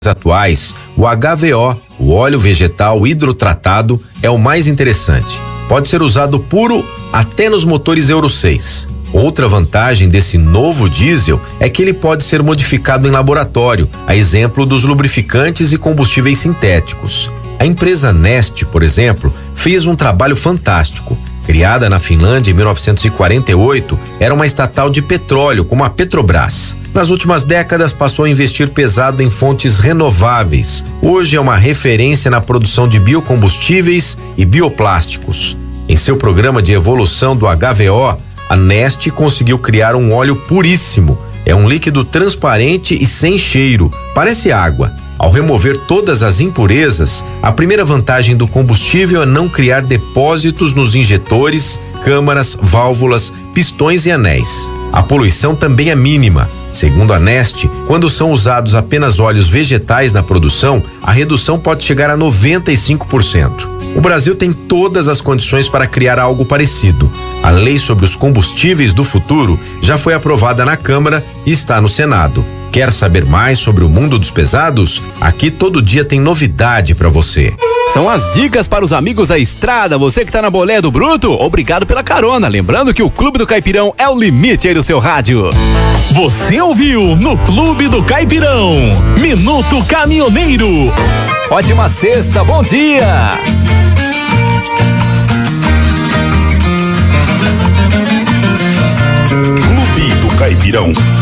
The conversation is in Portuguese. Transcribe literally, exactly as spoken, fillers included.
atuais, o H V O, o óleo vegetal hidrotratado, é o mais interessante. Pode ser usado puro até nos motores Euro seis. Outra vantagem desse novo diesel é que ele pode ser modificado em laboratório, a exemplo dos lubrificantes e combustíveis sintéticos. A empresa Neste, por exemplo, fez um trabalho fantástico. Criada na Finlândia em mil novecentos e quarenta e oito, era uma estatal de petróleo, como a Petrobras. Nas últimas décadas, passou a investir pesado em fontes renováveis. Hoje é uma referência na produção de biocombustíveis e bioplásticos. Em seu programa de evolução do H V O, a Neste conseguiu criar um óleo puríssimo. É um líquido transparente e sem cheiro, parece água. Ao remover todas as impurezas, a primeira vantagem do combustível é não criar depósitos nos injetores, câmaras, válvulas, pistões e anéis. A poluição também é mínima. Segundo a Neste, quando são usados apenas óleos vegetais na produção, a redução pode chegar a noventa e cinco por cento. O Brasil tem todas as condições para criar algo parecido. A lei sobre os combustíveis do futuro já foi aprovada na Câmara e está no Senado. Quer saber mais sobre o mundo dos pesados? Aqui todo dia tem novidade para você. São as dicas para os amigos da estrada. Você que tá na bolé do Bruto, obrigado pela carona. Lembrando que o Clube do Caipirão é o limite aí do seu rádio. Você ouviu no Clube do Caipirão, Minuto Caminhoneiro. Ótima sexta, bom dia. Clube do Caipirão.